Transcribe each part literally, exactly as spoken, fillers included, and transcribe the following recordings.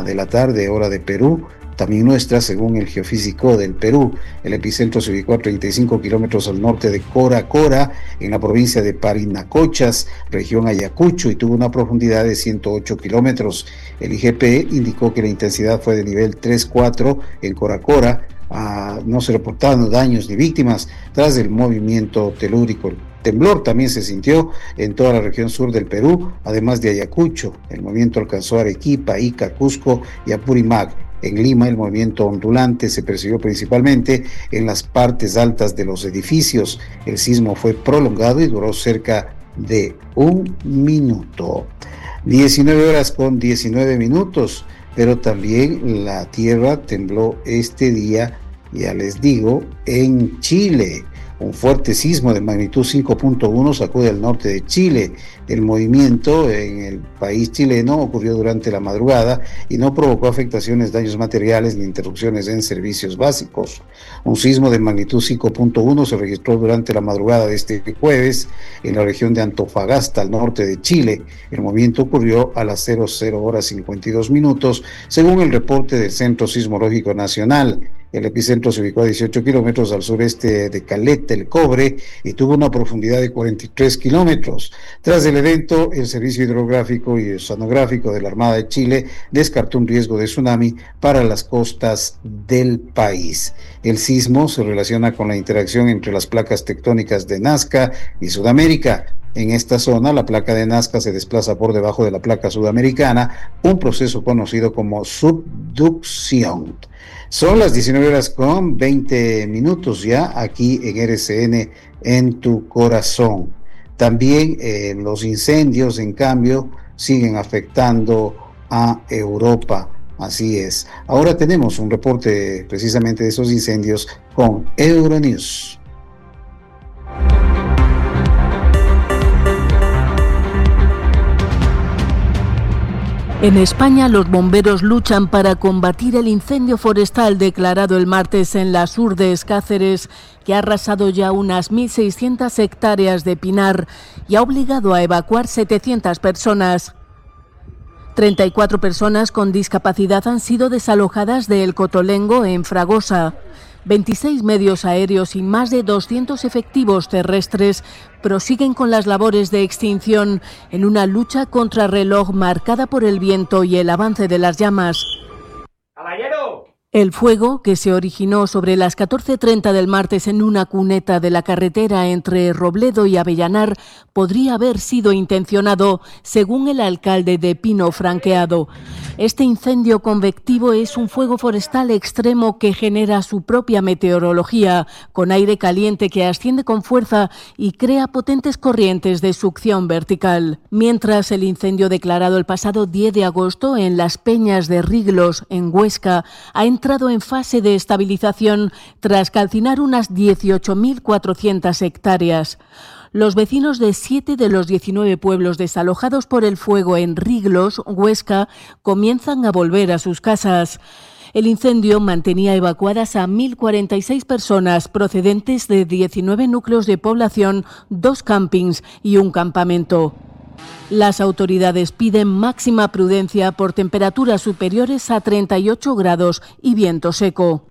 de la tarde, hora de Perú, también nuestra, según el Geofísico del Perú. El epicentro se ubicó a treinta y cinco kilómetros al norte de Cora Cora, en la provincia de Parinacochas, región Ayacucho, y tuvo una profundidad de ciento ocho kilómetros. El I G P indicó que la intensidad fue de nivel tres cuatro en Cora Cora. Ah, no se reportaron daños ni víctimas tras el movimiento telúrico. El temblor también se sintió en toda la región sur del Perú, además de Ayacucho. El movimiento alcanzó a Arequipa, Ica, Cusco y Apurímac. En Lima, el movimiento ondulante se percibió principalmente en las partes altas de los edificios. El sismo fue prolongado y duró cerca de un minuto. diecinueve horas con diecinueve minutos, pero también la tierra tembló este día, ya les digo, en Chile. Un fuerte sismo de magnitud cinco punto uno sacude al norte de Chile. El movimiento en el país chileno ocurrió durante la madrugada y no provocó afectaciones, daños materiales ni interrupciones en servicios básicos. Un sismo de magnitud cinco punto uno se registró durante la madrugada de este jueves en la región de Antofagasta, al norte de Chile. El movimiento ocurrió a las cero cero horas cincuenta y dos minutos, según el reporte del Centro Sismológico Nacional. El epicentro se ubicó a dieciocho kilómetros al sureste de Caleta, el Cobre, y tuvo una profundidad de cuarenta y tres kilómetros. Tras el evento, el Servicio Hidrográfico y Oceanográfico de la Armada de Chile descartó un riesgo de tsunami para las costas del país. El sismo se relaciona con la interacción entre las placas tectónicas de Nazca y Sudamérica. En esta zona, la placa de Nazca se desplaza por debajo de la placa sudamericana, un proceso conocido como subducción. Son las diecinueve horas con veinte minutos ya aquí en R C N, en tu corazón. También eh, los incendios, en cambio, siguen afectando a Europa. Así es. Ahora tenemos un reporte precisamente de esos incendios con Euronews. En España, los bomberos luchan para combatir el incendio forestal declarado el martes en las Urdes, Cáceres, que ha arrasado ya unas mil seiscientas hectáreas de pinar y ha obligado a evacuar setecientas personas. treinta y cuatro personas con discapacidad han sido desalojadas de El Cotolengo, en Fragosa. veintiséis medios aéreos y más de doscientos efectivos terrestres prosiguen con las labores de extinción en una lucha contrarreloj marcada por el viento y el avance de las llamas. ¡Caballero! El fuego, que se originó sobre las catorce treinta del martes en una cuneta de la carretera entre Robledo y Avellanar, podría haber sido intencionado, según el alcalde de Pino Franqueado. Este incendio convectivo es un fuego forestal extremo que genera su propia meteorología, con aire caliente que asciende con fuerza y crea potentes corrientes de succión vertical. Mientras, el incendio declarado el pasado diez de agosto en Las Peñas de Riglos, en Huesca, ha entrado en fase de estabilización tras calcinar unas dieciocho mil cuatrocientas hectáreas. Los vecinos de siete de los diecinueve pueblos desalojados por el fuego en Riglos, Huesca, comienzan a volver a sus casas. El incendio mantenía evacuadas a mil cuarenta y seis personas procedentes de diecinueve núcleos de población, dos campings y un campamento. Las autoridades piden máxima prudencia por temperaturas superiores a treinta y ocho grados y viento seco.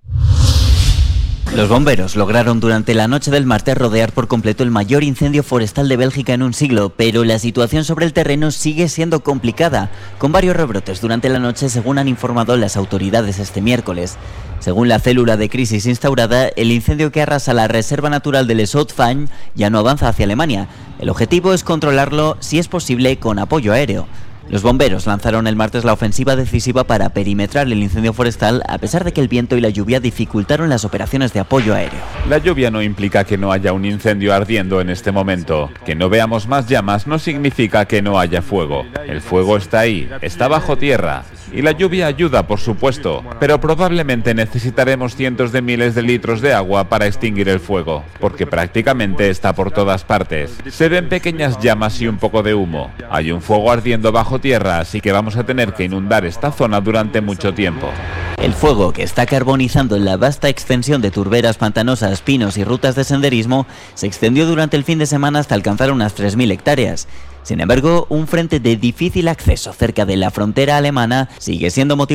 Los bomberos lograron durante la noche del martes rodear por completo el mayor incendio forestal de Bélgica en un siglo, pero la situación sobre el terreno sigue siendo complicada, con varios rebrotes durante la noche, según han informado las autoridades este miércoles. Según la célula de crisis instaurada, el incendio que arrasa la reserva natural de Les Hauts-de-Fagne ya no avanza hacia Alemania. El objetivo es controlarlo, si es posible, con apoyo aéreo. Los bomberos lanzaron el martes la ofensiva decisiva para perimetrar el incendio forestal, a pesar de que el viento y la lluvia dificultaron las operaciones de apoyo aéreo. La lluvia no implica que no haya un incendio ardiendo en este momento. Que no veamos más llamas no significa que no haya fuego. El fuego está ahí, está bajo tierra. Y la lluvia ayuda, por supuesto, pero probablemente necesitaremos cientos de miles de litros de agua para extinguir el fuego, porque prácticamente está por todas partes. Se ven pequeñas llamas y un poco de humo. Hay un fuego ardiendo bajo tierra, así que vamos a tener que inundar esta zona durante mucho tiempo. El fuego, que está carbonizando en la vasta extensión de turberas pantanosas, pinos y rutas de senderismo, se extendió durante el fin de semana hasta alcanzar unas tres mil hectáreas. Sin embargo, un frente de difícil acceso cerca de la frontera alemana sigue siendo motivo